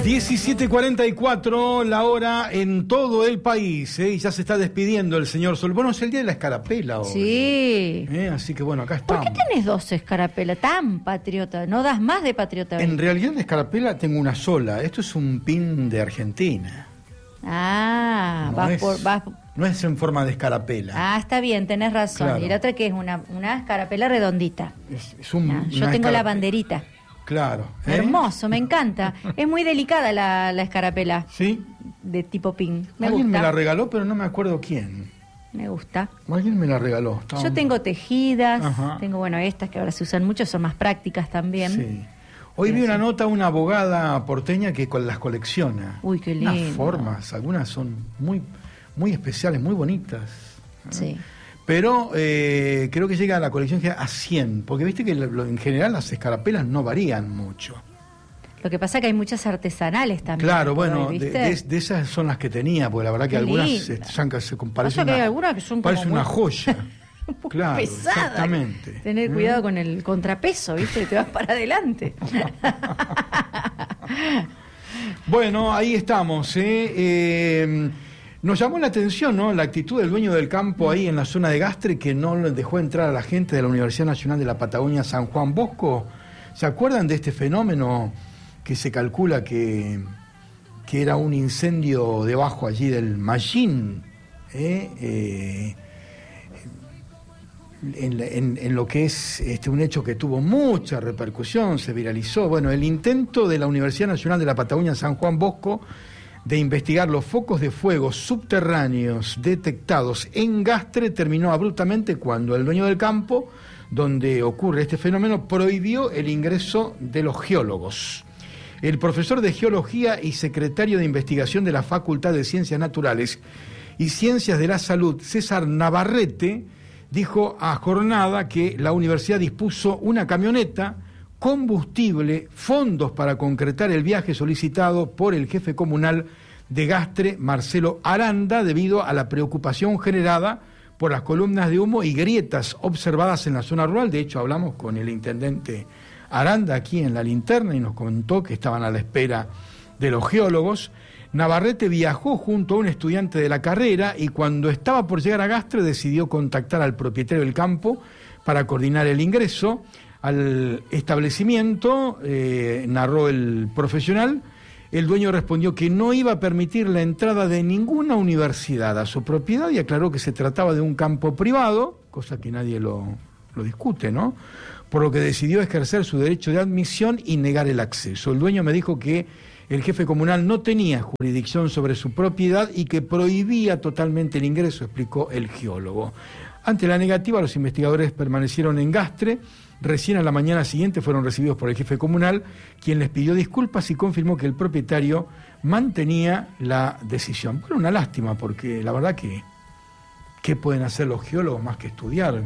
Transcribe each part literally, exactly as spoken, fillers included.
diecisiete cuarenta y cuatro, la hora en todo el país, ¿eh? Y ya se está despidiendo el señor Sol. Bueno, es el día de la escarapela hoy. Sí. ¿Eh? Así que bueno, acá estamos. ¿Por qué tenés dos escarapelas? Tan patriota. ¿No das más de patriota? En realidad la escarapela tengo una sola. Esto es un pin de Argentina. Ah, no vas es, por... Vas... No es en forma de escarapela. Ah, está bien, tenés razón. Claro. Y la otra que es una, una escarapela redondita. Es, es un, ah, yo tengo la banderita. Claro. ¿eh? Hermoso, me encanta. Es muy delicada la, la escarapela. Sí. De tipo pin. Me Alguien gusta. me la regaló, pero no me acuerdo quién. Me gusta. Alguien me la regaló. Estaba... Yo tengo tejidas, Ajá. tengo, bueno, estas que ahora se usan mucho, son más prácticas también. Sí. Hoy vi una nota, una abogada porteña que con las colecciona. Uy, qué lindo. Unas formas, algunas son muy, muy especiales, muy bonitas. Sí. Pero eh, creo que llega a la colección a cien, porque viste que lo, en general las escarapelas no varían mucho. Lo que pasa es que hay muchas artesanales también. Claro, bueno, hoy, de, de, de esas son las que tenía, porque la verdad que qué algunas linda. se, se, se Pasa una, que hay algunas que son parece como una muy... joya. muy claro, pesada. exactamente. Tener ¿Mm? cuidado con el contrapeso, ¿viste? Te vas para adelante. Bueno, ahí estamos, ¿eh? eh Nos llamó la atención, ¿no?, la actitud del dueño del campo ahí en la zona de Gastre, que no le dejó entrar a la gente de la Universidad Nacional de la Patagonia San Juan Bosco. ¿Se acuerdan de este fenómeno que se calcula que, que era un incendio debajo allí del Mallín? ¿eh? Eh, en, en, en lo que es este, un hecho que tuvo mucha repercusión, se viralizó. Bueno, el intento de la Universidad Nacional de la Patagonia San Juan Bosco de investigar los focos de fuego subterráneos detectados en Gastre terminó abruptamente cuando el dueño del campo, donde ocurre este fenómeno, prohibió el ingreso de los geólogos. El profesor de Geología y secretario de Investigación de la Facultad de Ciencias Naturales y Ciencias de la Salud, César Navarrete, dijo a Jornada que la universidad dispuso una camioneta, combustible, fondos para concretar el viaje solicitado por el jefe comunal de Gastre, Marcelo Aranda, debido a la preocupación generada por las columnas de humo y grietas observadas en la zona rural. De hecho, hablamos con el intendente Aranda aquí en La Linterna y nos contó que estaban a la espera de los geólogos. Navarrete viajó junto a un estudiante de la carrera y cuando estaba por llegar a Gastre decidió contactar al propietario del campo para coordinar el ingreso al establecimiento. Eh, narró el profesional. El dueño respondió que no iba a permitir la entrada de ninguna universidad a su propiedad y aclaró que se trataba de un campo privado, cosa que nadie lo, lo discute, ¿no? Por lo que decidió ejercer su derecho de admisión y negar el acceso. El dueño me dijo que el jefe comunal no tenía jurisdicción sobre su propiedad y que prohibía totalmente el ingreso, explicó el geólogo. Ante la negativa, los investigadores permanecieron en Gastre. Recién a la mañana siguiente fueron recibidos por el jefe comunal, quien les pidió disculpas y confirmó que el propietario mantenía la decisión. Bueno, una lástima, porque la verdad que ¿qué pueden hacer los geólogos más que estudiar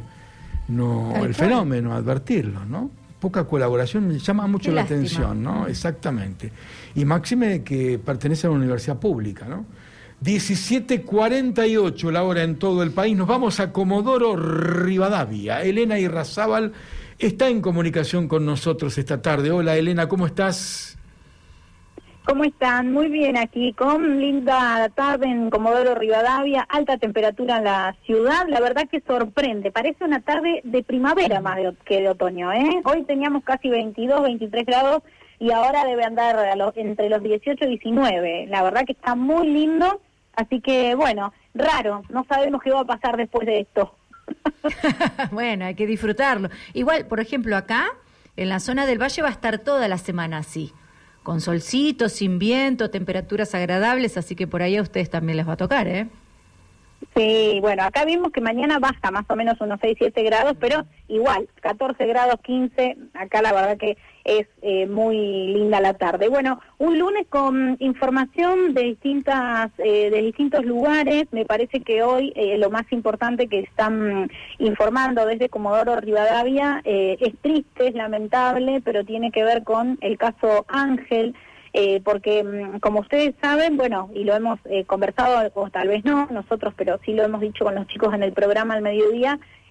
no el fenómeno, advertirlo, ¿no? Poca colaboración, me llama mucho la atención, ¿no? Exactamente. Y máxime que pertenece a una universidad pública, ¿no? diecisiete cuarenta y ocho la hora en todo el país. Nos vamos a Comodoro Rivadavia. Elena Irrazábal está en comunicación con nosotros esta tarde. Hola Elena, ¿cómo estás? ¿Cómo están? Muy bien aquí, con linda tarde en Comodoro Rivadavia, alta temperatura en la ciudad, la verdad que sorprende, parece una tarde de primavera más de, que de otoño, ¿eh? Hoy teníamos casi veintidós, veintitrés grados y ahora debe andar a los, entre los dieciocho y diecinueve, la verdad que está muy lindo, así que bueno, raro, no sabemos qué va a pasar después de esto. Bueno, hay que disfrutarlo. Igual, por ejemplo, acá, en la zona del Valle va a estar toda la semana así, con solcito, sin viento, temperaturas agradables, así que por ahí a ustedes también les va a tocar, ¿eh? Sí, bueno, acá vimos que mañana baja más o menos unos seis, siete grados, pero igual, catorce grados, quince, acá la verdad que es eh, muy linda la tarde. Bueno, un lunes con información de distintas eh, de distintos lugares. Me parece que hoy eh, lo más importante que están informando desde Comodoro Rivadavia eh, es triste, es lamentable, pero tiene que ver con el caso Ángel. Eh, porque, como ustedes saben, bueno, y lo hemos eh, conversado, o tal vez no, nosotros, pero sí lo hemos dicho con los chicos en el programa al mediodía,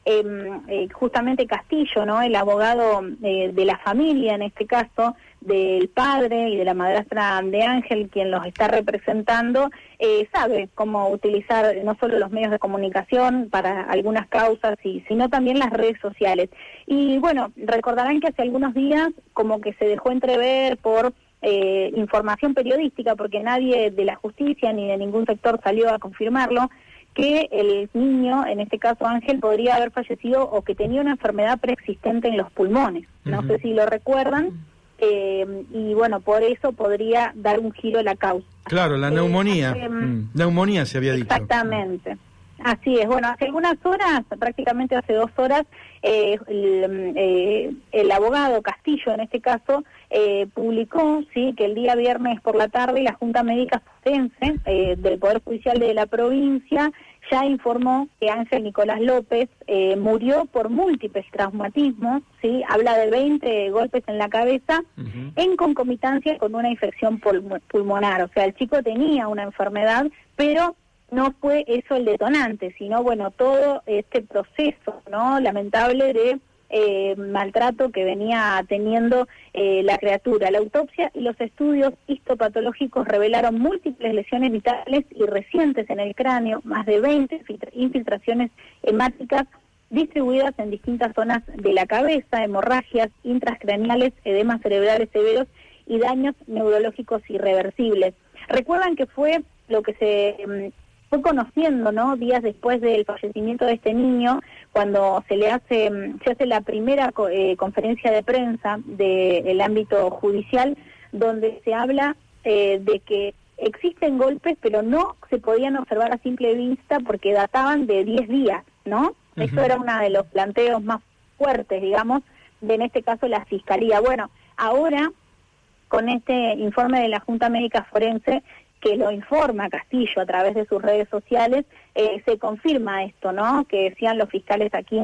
eh, eh, justamente Castillo, ¿no? El abogado eh, de la familia, en este caso, del padre y de la madrastra de Ángel, quien los está representando, eh, sabe cómo utilizar no solo los medios de comunicación para algunas causas, y, sino también las redes sociales. Y bueno, recordarán que hace algunos días como que se dejó entrever por eh, información periodística, porque nadie de la justicia ni de ningún sector salió a confirmarlo, que el niño, en este caso Ángel, podría haber fallecido o que tenía una enfermedad preexistente en los pulmones. No uh-huh. sé si lo recuerdan. Eh, y bueno, por eso podría dar un giro a la causa. Claro, la neumonía. Eh, hace, mm, neumonía se había dicho. Exactamente. Así es. Bueno, hace algunas horas, prácticamente hace dos horas, eh, el, eh, el abogado Castillo, en este caso, eh, publicó sí que el día viernes por la tarde la Junta Médica Forense eh, del Poder Judicial de la provincia ya informó que Ángel Nicolás López eh, murió por múltiples traumatismos, ¿sí? Habla de veinte golpes en la cabeza, uh-huh. en concomitancia con una infección pul- pulmonar. O sea, el chico tenía una enfermedad, pero no fue eso el detonante, sino, bueno, todo este proceso, ¿no? Lamentable de eh, maltrato que venía teniendo eh, la criatura. La autopsia y los estudios histopatológicos revelaron múltiples lesiones vitales y recientes en el cráneo, más de veinte infiltraciones hemáticas distribuidas en distintas zonas de la cabeza, hemorragias intracraneales, edemas cerebrales severos y daños neurológicos irreversibles. Recuerdan que fue lo que se fue conociendo, ¿no? Días después del fallecimiento de este niño, cuando se le hace se hace la primera eh, conferencia de prensa del ámbito judicial, donde se habla eh, de que existen golpes, pero no se podían observar a simple vista porque databan de diez días, ¿no? Uh-huh. Eso era uno de los planteos más fuertes, digamos, de en este caso la Fiscalía. Bueno, ahora, con este informe de la Junta Médica Forense, que lo informa Castillo a través de sus redes sociales, eh, se confirma esto, ¿no? Que decían los fiscales aquí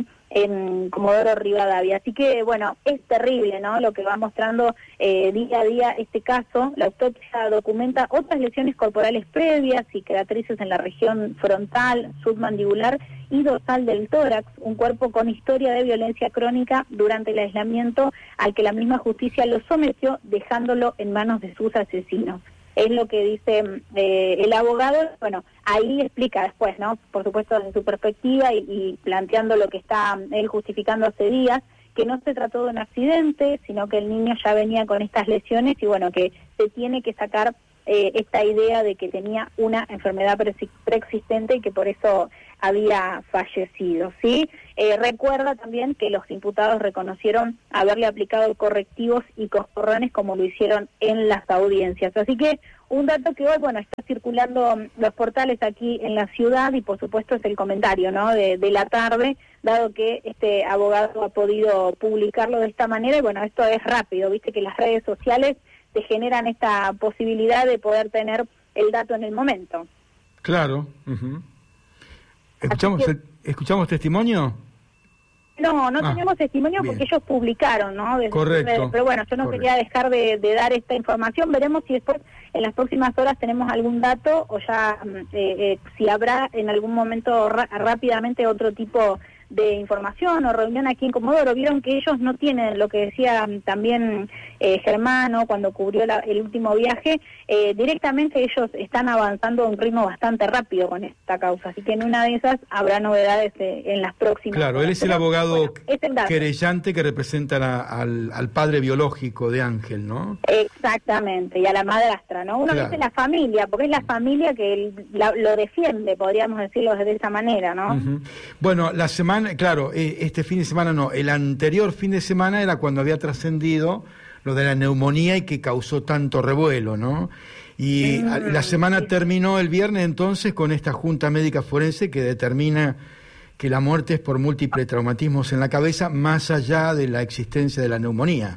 en Comodoro Rivadavia. Así que, bueno, es terrible, ¿no? Lo que va mostrando eh, día a día este caso. La autopsia documenta otras lesiones corporales previas, cicatrices en la región frontal, submandibular y dorsal del tórax, un cuerpo con historia de violencia crónica durante el aislamiento al que la misma justicia lo sometió, dejándolo en manos de sus asesinos. Es lo que dice eh, el abogado. Bueno, ahí explica después, ¿no? Por supuesto, desde su perspectiva y, y planteando lo que está él justificando hace días, que no se trató de un accidente, sino que el niño ya venía con estas lesiones y, bueno, que se tiene que sacar eh, esta idea de que tenía una enfermedad pre- preexistente y que por eso había fallecido, ¿sí? Eh, recuerda también que los imputados reconocieron haberle aplicado correctivos y coscorrones como lo hicieron en las audiencias. Así que un dato que hoy, bueno, está circulando los portales aquí en la ciudad y por supuesto es el comentario, ¿no? De, de la tarde, dado que este abogado ha podido publicarlo de esta manera y bueno, esto es rápido, viste que las redes sociales te generan esta posibilidad de poder tener el dato en el momento. Claro. Uh-huh. ¿Escuchamos, que, ¿Escuchamos testimonio? No, no ah, tenemos testimonio bien. Porque ellos publicaron, ¿no? Desde correcto. Pero bueno, yo no correcto. quería dejar de, de dar esta información. Veremos si después, en las próximas horas, tenemos algún dato o ya, eh, eh, si habrá en algún momento ra- rápidamente otro tipo de información o reunión aquí en Comodoro. Vieron que ellos no tienen, lo que decía también eh, Germano cuando cubrió la, el último viaje, eh, directamente ellos están avanzando a un ritmo bastante rápido con esta causa, así que en una de esas habrá novedades eh, en las próximas. Claro, horas. él es el Pero, abogado bueno, es el querellante que representa la, al, al padre biológico de Ángel, ¿no? Exactamente, y a la madrastra, ¿no? Uno claro. dice la familia, porque es la familia que el, la, lo defiende, podríamos decirlo de esa manera, ¿no? Uh-huh. Bueno, la semana claro, este fin de semana no, el anterior fin de semana era cuando había trascendido lo de la neumonía y que causó tanto revuelo, ¿no? Y mm, la semana sí. terminó el viernes entonces con esta Junta Médica Forense que determina que la muerte es por múltiples traumatismos en la cabeza, más allá de la existencia de la neumonía.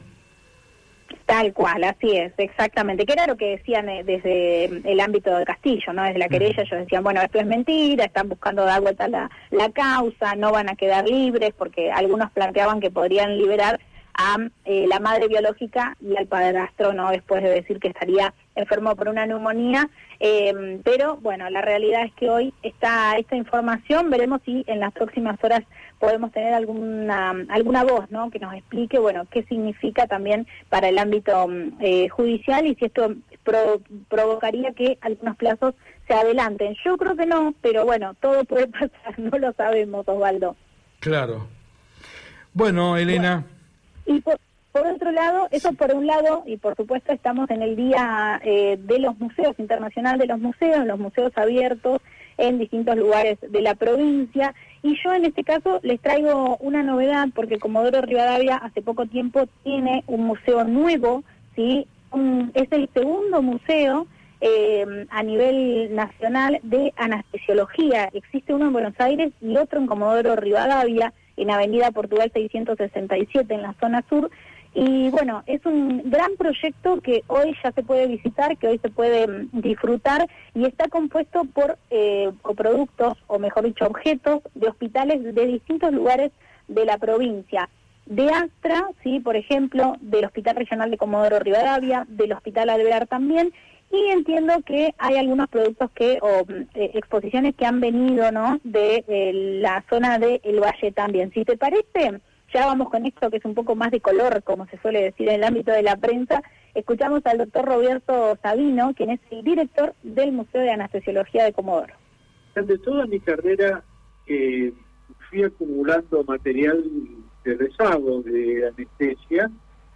Tal cual, así es, exactamente, que era lo que decían desde el ámbito de Castillo, ¿no? Desde la querella ellos decían, bueno, esto es mentira, están buscando dar vuelta la, la causa, no van a quedar libres, porque algunos planteaban que podrían liberar a eh, la madre biológica y al padrastro, ¿no? Después de decir que estaría enfermo por una neumonía. Eh, pero bueno, la realidad es que hoy está esta información, veremos si en las próximas horas podemos tener alguna alguna voz, ¿no? Que nos explique, bueno, qué significa también para el ámbito eh, judicial y si esto pro, provocaría que algunos plazos se adelanten. Yo creo que no, pero bueno, todo puede pasar, no lo sabemos, Osvaldo. Claro. Bueno, Elena. Bueno, y por, por otro lado, eso por un lado, y por supuesto estamos en el Día eh, de los Museos, Internacional de los Museos, los museos abiertos en distintos lugares de la provincia, y yo en este caso les traigo una novedad, porque Comodoro Rivadavia hace poco tiempo tiene un museo nuevo, ¿sí? Un, es el segundo museo eh, a nivel nacional de anestesiología. Existe uno en Buenos Aires y otro en Comodoro Rivadavia, en Avenida Portugal seiscientos sesenta y siete, en la zona sur. Y bueno, es un gran proyecto que hoy ya se puede visitar, que hoy se puede mm, disfrutar, y está compuesto por eh, productos, o mejor dicho, objetos de hospitales de distintos lugares de la provincia. De Astra, sí, por ejemplo, del Hospital Regional de Comodoro Rivadavia, del Hospital Alvear también, y entiendo que hay algunos productos que, o eh, exposiciones que han venido, ¿no?, de eh, la zona de El Valle también. Si te parece, ya vamos con esto que es un poco más de color, como se suele decir en el ámbito de la prensa. Escuchamos al doctor Roberto Sabino, quien es el director del Museo de Anestesiología de Comodoro. Durante toda mi carrera eh, fui acumulando material de rezago de anestesia,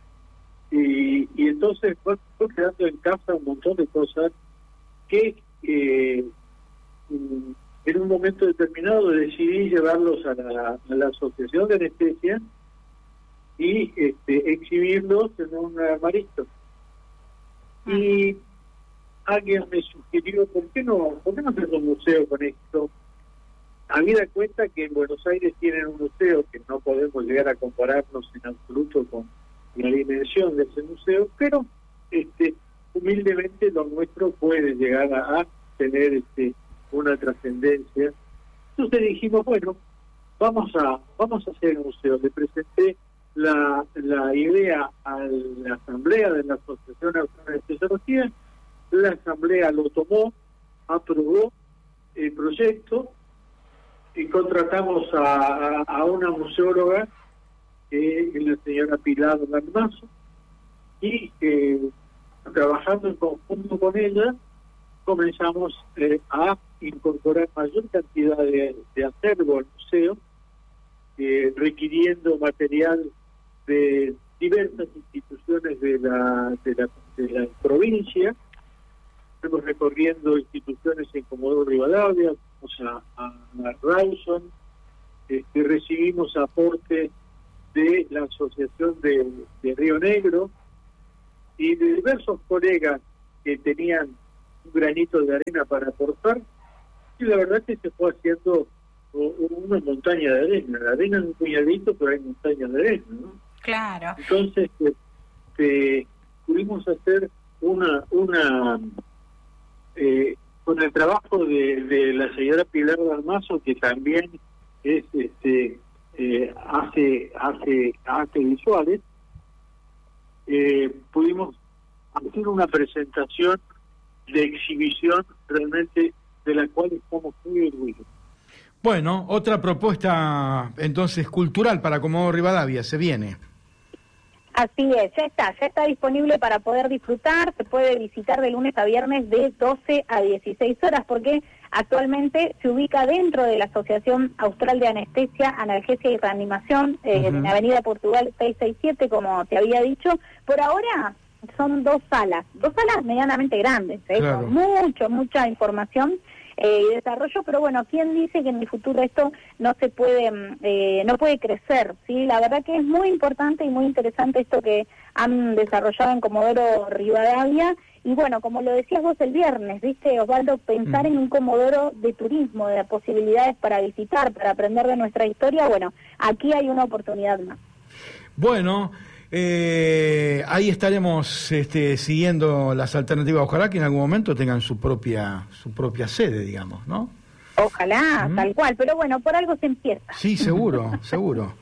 y, y entonces fue, fue quedando en casa un montón de cosas que eh, en un momento determinado decidí llevarlos a la, a la Asociación de Anestesia y este, exhibirlos en un armarito. Y alguien me sugirió, ¿por qué no, por qué no hacer un museo con esto? Habida cuenta que en Buenos Aires tienen un museo que no podemos llegar a compararnos en absoluto con la dimensión de ese museo, pero este humildemente lo nuestro puede llegar a, a tener este una trascendencia. Entonces dijimos, bueno, vamos a vamos a hacer el museo. Le presenté la, la idea a la asamblea de la Asociación Austral de Anestesiología, la asamblea lo tomó, aprobó el proyecto y contratamos a, a, a una museóloga, que es la señora Pilar Dalmazo, y eh, trabajando en conjunto con ella comenzamos eh, a incorporar mayor cantidad de, de acervo al museo, eh, requiriendo material de diversas instituciones de la, de la, de la provincia. Estamos recorriendo instituciones en Comodoro Rivadavia, vamos a, a, a Rawson, este, recibimos aporte de la Asociación de, de Río Negro y de diversos colegas que tenían un granito de arena para aportar, y la verdad es que se fue haciendo una montaña de arena. La arena es un puñadito, pero hay montañas de arena, ¿no? Claro. Entonces este, pudimos hacer una una eh, con el trabajo de, de la señora Pilar Dalmazo, que también es este eh, hace hace hace visuales, eh, pudimos hacer una presentación de exhibición realmente de la cual estamos muy orgullosos. Bueno, otra propuesta entonces cultural para Comodoro Rivadavia se viene. Así es, ya está, ya está disponible para poder disfrutar, se puede visitar de lunes a viernes de doce a dieciséis horas, porque actualmente se ubica dentro de la Asociación Austral de Anestesia, Analgesia y Reanimación, eh, uh-huh. en Avenida Portugal seiscientos sesenta y siete, como te había dicho. Por ahora son dos salas, dos salas medianamente grandes, ¿eh? Claro. Con mucho, mucha información eh, y desarrollo, pero bueno, ¿quién dice que en el futuro esto no se puede, eh, no puede crecer? Sí, la verdad que es muy importante y muy interesante esto que han desarrollado en Comodoro Rivadavia, y bueno, como lo decías vos el viernes, ¿viste, Osvaldo? Pensar mm. en un Comodoro de turismo, de posibilidades para visitar, para aprender de nuestra historia, bueno, aquí hay una oportunidad más. Bueno, Eh, ahí estaremos este, siguiendo las alternativas. Ojalá que en algún momento tengan su propia su propia sede, digamos, ¿no? Ojalá, ¿Mm? tal cual, pero bueno, por algo se empieza. Sí, seguro, seguro.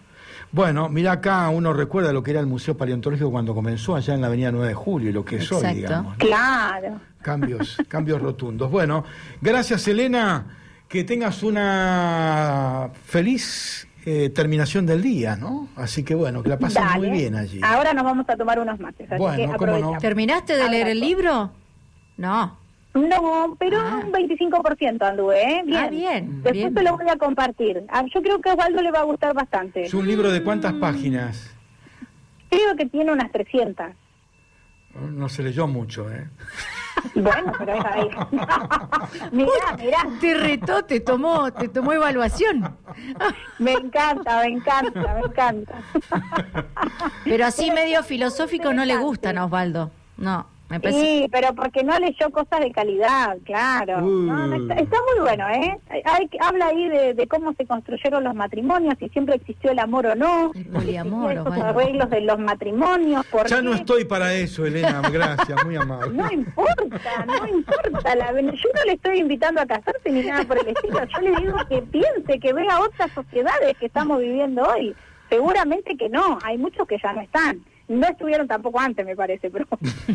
Bueno, mira acá, uno recuerda lo que era el Museo Paleontológico cuando comenzó allá en la avenida nueve de julio y lo que es hoy, digamos, ¿no? Claro. Cambios, cambios rotundos. Bueno, gracias, Elena, que tengas una feliz eh, terminación del día, ¿no? Así que bueno, que la pases muy bien allí. Ahora nos vamos a tomar unos mates, así bueno, que aprovechamos. No. ¿Terminaste de leer el libro? No. No, pero ah. un veinticinco por ciento anduve, ¿eh? Bien. Ah, bien. Después bien. te lo voy a compartir. Ah, yo creo que a Osvaldo le va a gustar bastante. ¿Es un libro de cuántas páginas? Creo que tiene unas trescientas. No se leyó mucho, ¿eh? Bueno, pero es ahí. Mirá, mirá. Te retó, te tomó, te tomó evaluación. Me encanta, me encanta, me encanta. Pero así medio filosófico no le gustan a Osvaldo. No, me parece. Sí, pero porque no leyó cosas de calidad, claro. Uh. No, no, está, está muy bueno, ¿eh? Hay, habla ahí de, de cómo se construyeron los matrimonios, si siempre existió el amor o no. El poliamor, esos bueno. arreglos de los matrimonios. ¿por Ya qué? no estoy para eso, Elena, gracias, muy amable. No importa, no importa. La, yo no le estoy invitando a casarse ni nada por el estilo. Yo le digo que piense, que vea otras sociedades que estamos viviendo hoy. Seguramente que no, hay muchos que ya no están. No estuvieron tampoco antes, me parece, pero...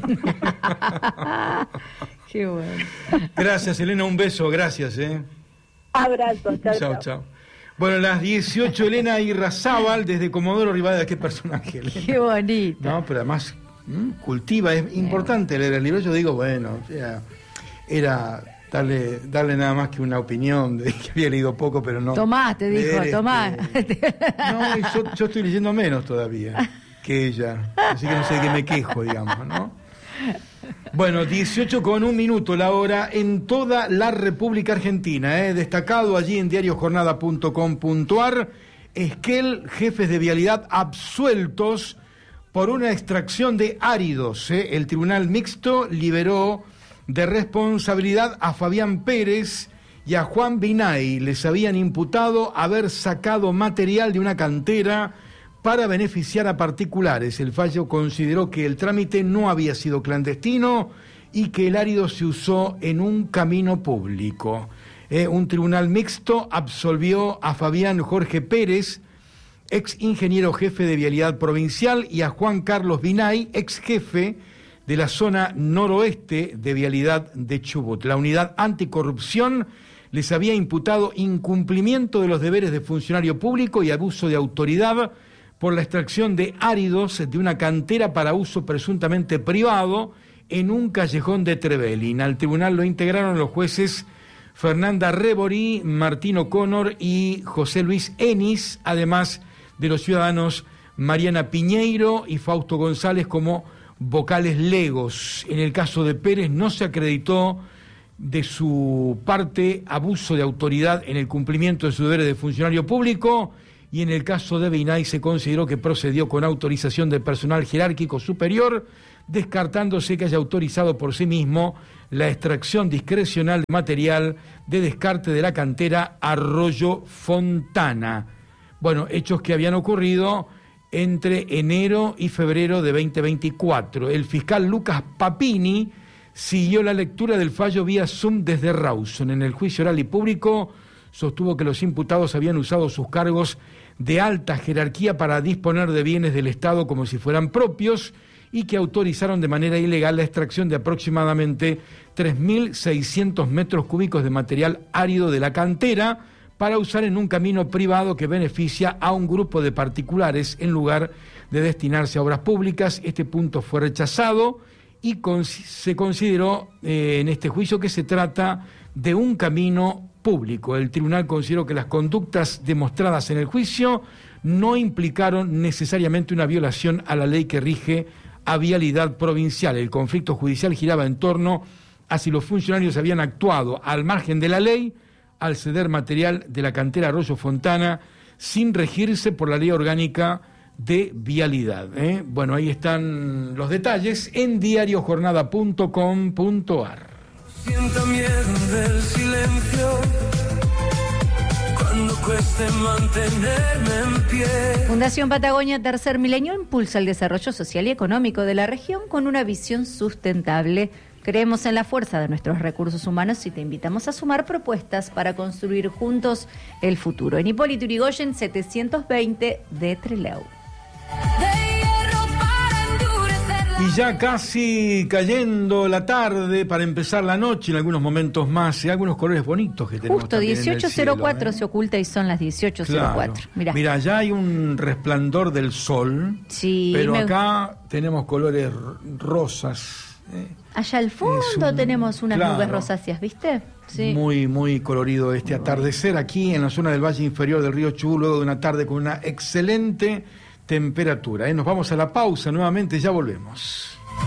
Qué bueno. Gracias, Elena, un beso, gracias, ¿eh? Abrazo, chao, Chao, chao. Bueno, las dieciocho, Elena Irrazábal, desde Comodoro Rivadavia, qué personaje, Elena. Qué bonito. No, pero además ¿m? cultiva, es importante leer el libro. Yo digo, bueno, era, era darle, darle nada más que una opinión de que había leído poco, pero no. Tomá, te dijo, leer, tomá. Este, no, yo, yo estoy leyendo menos todavía que ella, así que no sé de qué me quejo, digamos, ¿no? Bueno, dieciocho con un minuto la hora en toda la República Argentina, ¿eh? Destacado allí en diario jornada punto com punto ar, Esquel, jefes de vialidad absueltos por una extracción de áridos, ¿eh? El tribunal mixto liberó de responsabilidad a Fabián Pérez y a Juan Binay. Les habían imputado haber sacado material de una cantera para beneficiar a particulares. El fallo consideró que el trámite no había sido clandestino y que el árido se usó en un camino público. Eh, un tribunal mixto absolvió a Fabián Jorge Pérez, ex ingeniero jefe de vialidad provincial, y a Juan Carlos Binay, ex jefe de la zona noroeste de vialidad de Chubut. La unidad anticorrupción les había imputado incumplimiento de los deberes de funcionario público y abuso de autoridad por la extracción de áridos de una cantera para uso presuntamente privado en un callejón de Trevelin. Al tribunal lo integraron los jueces Fernanda Rebori, Martín O'Connor y José Luis Enis, además de los ciudadanos Mariana Piñeiro y Fausto González como vocales legos. En el caso de Pérez no se acreditó de su parte abuso de autoridad en el cumplimiento de sus deberes de funcionario público, y en el caso de Binay se consideró que procedió con autorización del personal jerárquico superior, descartándose que haya autorizado por sí mismo la extracción discrecional de material de descarte de la cantera Arroyo Fontana. Bueno, hechos que habían ocurrido entre enero y febrero de veinte veinticuatro. El fiscal Lucas Papini siguió la lectura del fallo vía Zoom desde Rawson. En el juicio oral y público sostuvo que los imputados habían usado sus cargos de alta jerarquía para disponer de bienes del Estado como si fueran propios y que autorizaron de manera ilegal la extracción de aproximadamente tres mil seiscientos metros cúbicos de material árido de la cantera para usar en un camino privado que beneficia a un grupo de particulares en lugar de destinarse a obras públicas. Este punto fue rechazado y con, se consideró eh, en este juicio que se trata de un camino público. El tribunal consideró que las conductas demostradas en el juicio no implicaron necesariamente una violación a la ley que rige a vialidad provincial. El conflicto judicial giraba en torno a si los funcionarios habían actuado al margen de la ley al ceder material de la cantera Arroyo Fontana sin regirse por la ley orgánica de vialidad. ¿eh? Bueno, ahí están los detalles en diario jornada punto com punto ar. Siento miedo del silencio cuando cueste mantenerme en pie. Fundación Patagonia Tercer Milenio impulsa el desarrollo social y económico de la región con una visión sustentable Creemos en la fuerza de nuestros recursos humanos y te invitamos a sumar propuestas para construir juntos el futuro. En Hipólito Yrigoyen setecientos veinte de Trelew. Y ya casi cayendo la tarde para empezar la noche, en algunos momentos más, y algunos colores bonitos que tenemos. Justo dieciocho cero cuatro ¿eh? Se oculta y son las dieciocho cero cuatro. Claro. Mirá. Mira, ya hay un resplandor del sol, sí, pero me... acá tenemos colores rosas. ¿eh? Allá al fondo un... tenemos unas claro, nubes rosáceas, ¿viste? Sí. Muy, muy colorido este atardecer aquí en la zona del valle inferior del río Chubut, luego de una tarde con una excelente temperatura. ¿eh? Nos vamos a la pausa nuevamente, ya volvemos.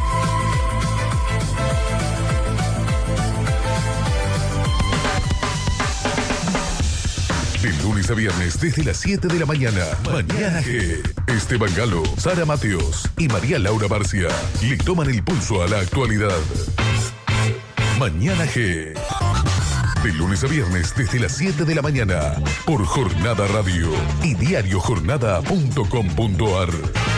De lunes a viernes desde las siete de la mañana. Mañana G. Esteban Galo, Sara Mateos y María Laura Barcia le toman el pulso a la actualidad. Mañana G. De lunes a viernes desde las siete de la mañana por Jornada Radio y diario jornada punto com punto ar.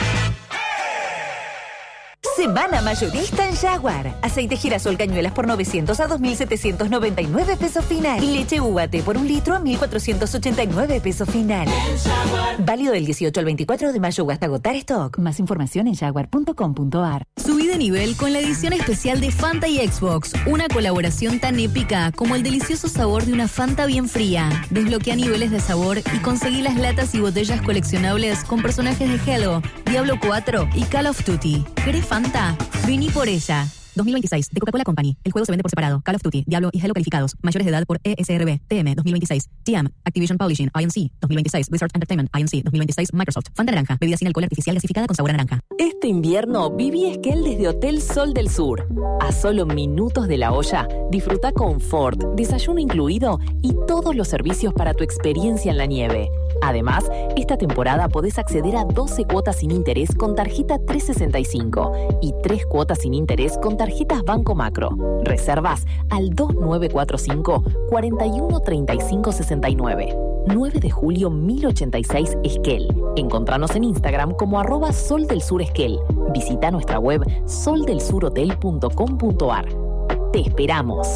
Semana mayorista en Jaguar. Aceite girasol cañuelas por novecientos a dos mil setecientos noventa y nueve pesos final. Y leche U A T por un litro a mil cuatrocientos ochenta y nueve pesos final. Válido del dieciocho al veinticuatro de mayo o hasta agotar stock. Más información en jaguar punto com punto ar. Subí de nivel con la edición especial de Fanta y Xbox. Una colaboración tan épica como el delicioso sabor de una Fanta bien fría. Desbloquea niveles de sabor y conseguí las latas y botellas coleccionables con personajes de Halo, Diablo cuatro y Call of Duty. ¿Querés Fanta? Vení por ella. dos mil veintiséis, de Coca-Cola Company. El juego se vende por separado. Call of Duty, Diablo y Halo calificados. Mayores de edad por E S R B, T M dos mil veintiséis. T M, Activision Publishing, I N C dos mil veintiséis. Blizzard Entertainment, I N C dos mil veintiséis. Microsoft. Fanta naranja, bebida sin alcohol artificial gasificada con sabor a naranja. Este invierno viví Esquel desde Hotel Sol del Sur. A solo minutos de la olla, disfruta confort, desayuno incluido y todos los servicios para tu experiencia en la nieve. Además, esta temporada podés acceder a doce cuotas sin interés con tarjeta trescientos sesenta y cinco y tres cuotas sin interés con tarjetas Banco Macro. Reservas al dos nueve cuatro cinco, cuatro uno tres cinco seis nueve. nueve de julio mil ochenta y seis Esquel. Encontranos en Instagram como arroba Sol del Sur Esquel. Visita nuestra web sol del sur hotel punto com punto ar. Te esperamos.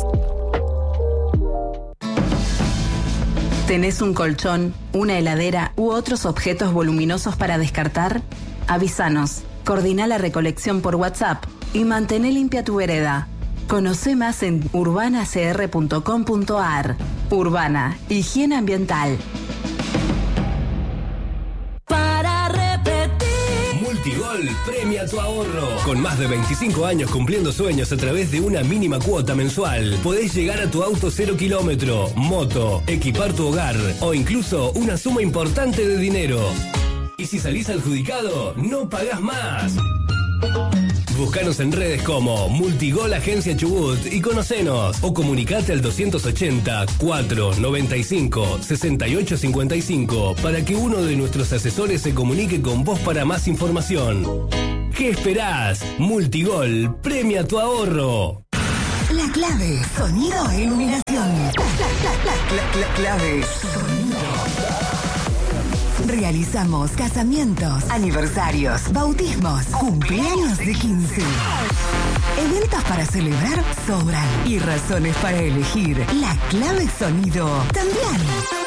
¿Tenés un colchón, una heladera u otros objetos voluminosos para descartar? Avísanos, coordina la recolección por WhatsApp y mantén limpia tu vereda. Conoce más en urbana c r punto com punto ar. Urbana, higiene ambiental. Multigol premia tu ahorro. Con más de veinticinco años cumpliendo sueños a través de una mínima cuota mensual, podés llegar a tu auto cero kilómetro, moto, equipar tu hogar o incluso una suma importante de dinero. Y si salís adjudicado, no pagás más. Búscanos en redes como Multigol Agencia Chubut y conocenos o comunicate al doscientos ochenta, cuatro noventa y cinco, sesenta y ocho cincuenta y cinco para que uno de nuestros asesores se comunique con vos para más información. ¿Qué esperás? Multigol premia tu ahorro. La clave, sonido e iluminación. La, la, la, la, la clave, sonido. Realizamos casamientos, aniversarios, bautismos, cumpleaños de quince. Eventos para celebrar sobran y razones para elegir. La clave sonido también.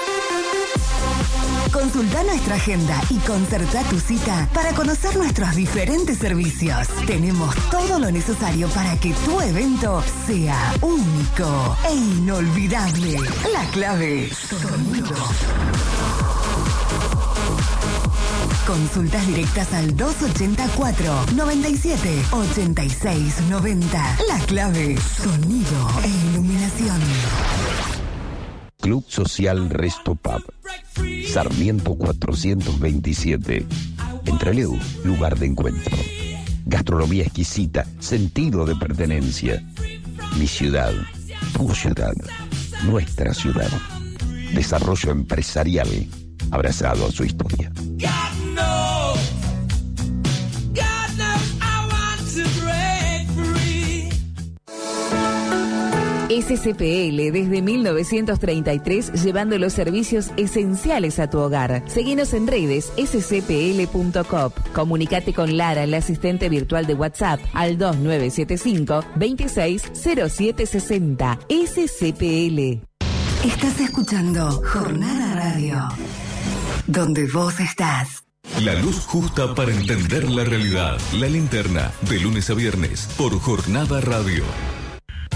Consulta nuestra agenda y concerta tu cita para conocer nuestros diferentes servicios. Tenemos todo lo necesario para que tu evento sea único e inolvidable. La clave sonido. Consultas directas al doscientos ochenta y cuatro, noventa y siete, ochenta y seis, noventa. La clave, sonido e iluminación. Club Social Resto Pub. Sarmiento cuatrocientos veintisiete. En Trelew, lugar de encuentro. Gastronomía exquisita, sentido de pertenencia. Mi ciudad, tu ciudad, nuestra ciudad. Desarrollo empresarial, abrazado a su historia. S C P L desde mil novecientos treinta y tres, llevando los servicios esenciales a tu hogar. Seguinos en redes s c p l punto coop. Comunicate con Lara, la asistente virtual de WhatsApp, al dos nueve siete cinco, veintiséis cero siete sesenta. S C P L. Estás escuchando Jornada Radio, donde vos estás. La luz justa para entender la realidad. La Linterna, de lunes a viernes, por Jornada Radio.